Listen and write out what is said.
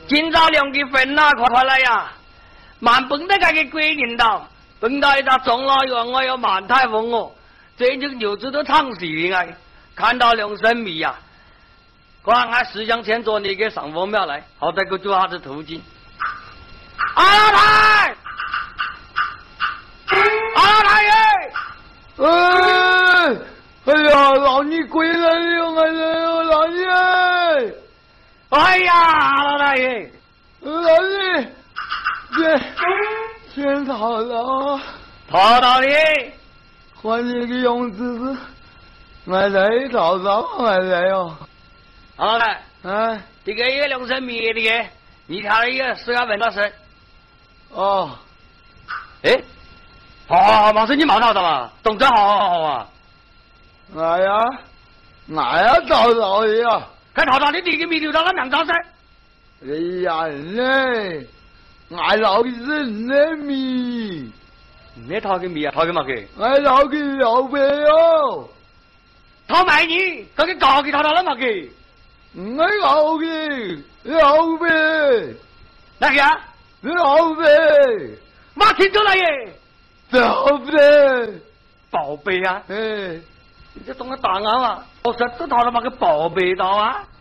今朝两个分啊，快来呀！满本的那个鬼领导，本来他从老远我要满太风哦，这只牛子都唱戏啊！看到两生米呀，快俺石像前做你给上佛庙来，好歹给我做下子途径。阿老太，阿老太爷！ 哎呀，老你归来了，哎呀，老你！ 哎呀，老大爷， 老你，先逃了， 逃到你， 还你个勇子是，我来逃了，我来哟。 好了， 这个也两生米的个，你看了一个是个文大生。 哦， 哎，好，马上你马上的嘛，动作好啊。 哎呀，逃到呀。 看头上的第一个米留到了两张噻。 哎呀嘞，俺老个人的米， 没掏个米啊，掏个嘛给？ 俺老个老白哟， 他卖你，他给搞给掏到了嘛给？ 俺老个老白， 哪个啊？ 老白， 马听着了耶， 老白， 宝贝啊！ 哎， 你这懂个答案啊？我说这掏了嘛个宝贝刀啊？